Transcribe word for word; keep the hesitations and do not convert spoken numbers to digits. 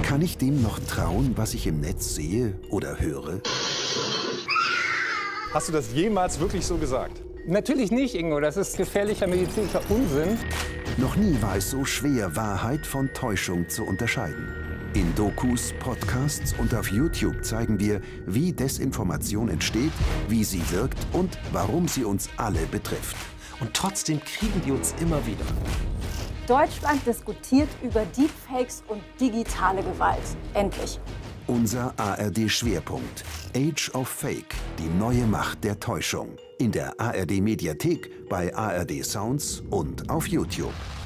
Kann ich dem noch trauen, was ich im Netz sehe oder höre? Hast du das jemals wirklich so gesagt? Natürlich nicht, Ingo. Das ist gefährlicher medizinischer Unsinn. Noch nie war es so schwer, Wahrheit von Täuschung zu unterscheiden. In Dokus, Podcasts und auf YouTube zeigen wir, wie Desinformation entsteht, wie sie wirkt und warum sie uns alle betrifft. Und trotzdem kriegen die uns immer wieder. Deutschland diskutiert über Deepfakes und digitale Gewalt. Endlich. Unser A R D-Schwerpunkt. Age of Fake, die neue Macht der Täuschung. In der A R D-Mediathek, bei A R D Sounds und auf YouTube.